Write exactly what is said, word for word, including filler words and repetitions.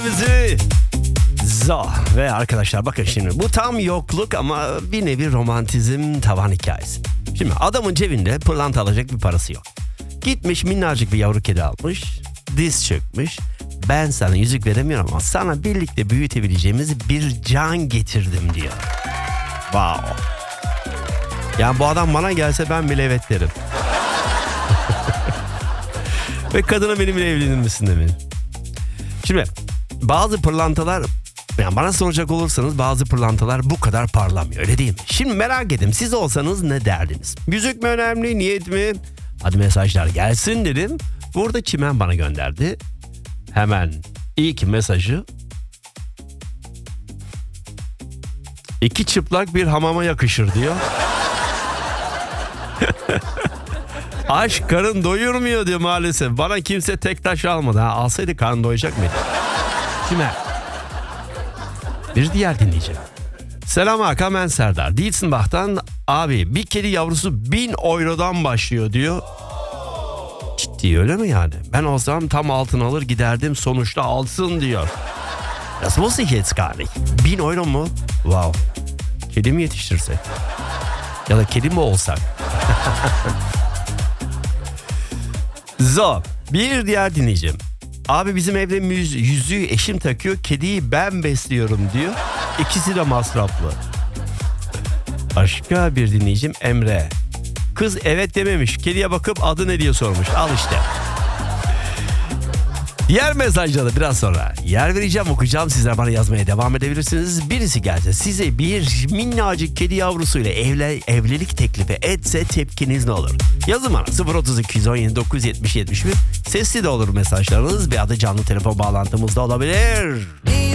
Bizi Zo ve arkadaşlar bakın şimdi bu tam yokluk ama bir nevi romantizm tavan hikayesi. Şimdi adamın cebinde pırlanta alacak bir parası yok. Gitmiş minnacık bir yavru kedi almış, diz çökmüş. Ben sana yüzük veremiyorum ama sana birlikte büyütebileceğimiz bir can getirdim diyor. Wow. Yani bu adam bana gelse ben bile evet derim. Ve kadına benimle evlenir misin demedim. Şimdi bazı pırlantalar, yani bana soracak olursanız bazı pırlantalar bu kadar parlamıyor, öyle değil mi? Şimdi merak edin, siz olsanız ne derdiniz? Yüzük mü önemli, niyet mi? Hadi mesajlar gelsin dedim. Burada Çimen bana gönderdi. Hemen ilk mesajı: İki çıplak bir hamama yakışır diyor. Aşk karın doyurmuyor diyor maalesef. Bana kimse tek taş almadı. Ha, alsaydı karın doyacak mıydı? Şimdi bir diğer dinleyeceğim. Selam Hakan, ben Serdar. Dilsenbach'tan abi bir kedi yavrusu bin eurodan başlıyor diyor. Ciddi öyle mi yani? Ben olsam tam altın alır giderdim, sonuçta alsın diyor. Das muss ich jetzt gar nicht. Bin euro mu? Wow. Kedi mi yetiştirsek? Ya da kedi mi olsak? Zo, bir diğer dinleyeceğim. Abi bizim evde müz- yüzüğü eşim takıyor, kediyi ben besliyorum diyor. İkisi de masraflı. Başka bir dinleyicim Emre. Kız evet dememiş, kediye bakıp adı ne diye sormuş. Al işte. Diğer mesajları biraz sonra yer vereceğim, okuyacağım. Sizler bana yazmaya devam edebilirsiniz. Birisi gelse size bir minnacık kedi yavrusuyla evle, evlilik teklifi etse tepkiniz ne olur? Yazın bana sıfır otuz iki on yedi dokuz yetmiş yetmiş bir. Sesli de olur mesajlarınız. Bir adı canlı telefon bağlantımız da olabilir.